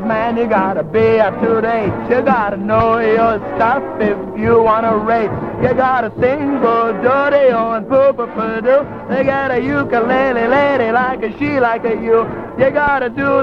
man, you gotta be up to date. You gotta know your stuff if you wanna rate. You gotta sing good, dirty, and poo-poo-poo-doo. You got a ukulele lady like a she like a you. You gotta do